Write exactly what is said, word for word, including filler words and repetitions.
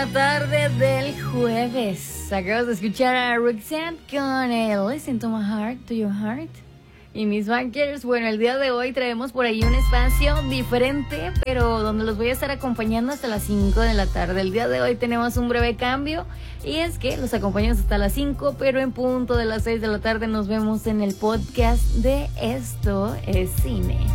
la tarde del jueves. Acabas de escuchar a Roxanne con el Listen to My Heart, to Your Heart. Y mis bankers, bueno, el día de hoy traemos por ahí un espacio diferente, pero donde los voy a estar acompañando hasta las cinco de la tarde. El día de hoy tenemos un breve cambio y es que los acompañamos hasta las cinco, pero en punto de las seis de la tarde nos vemos en el podcast de Esto es Cine.